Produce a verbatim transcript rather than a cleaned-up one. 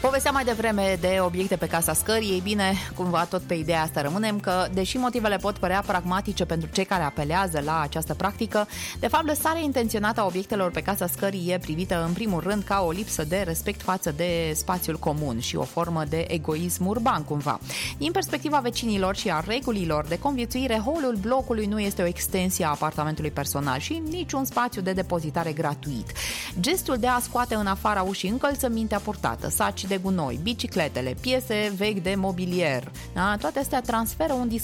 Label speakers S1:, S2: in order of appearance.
S1: Povesteam mai devreme de obiecte pe casa scării. Ei bine, cumva tot pe ideea asta rămânem, că deși motivele pot părea pragmatice pentru cei care apelează la această practică, de fapt lăsarea intenționată a obiectelor pe casa scării e privită în primul rând ca o lipsă de respect față de spațiul comun și o formă de egoism urban cumva. Din perspectiva vecinilor și a regulilor de conviețuire, holul blocului nu este o extensie a apartamentului personal și niciun spațiu de depozitare gratuit. Gestul de a scoate în afara ușii încălțămintea purtată, saci de gunoi, bicicletele, piese vechi de mobilier, da? Toate astea transferă un